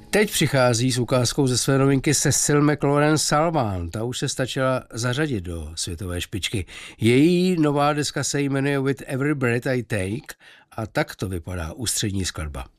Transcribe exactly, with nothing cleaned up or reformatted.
Teď přichází s ukázkou ze své novinky Cecil McLaurin Salvant. Ta už se stačila zařadit do světové špičky. Její nová deska se jmenuje With Every Breath I Take a tak to vypadá ústřední skladba.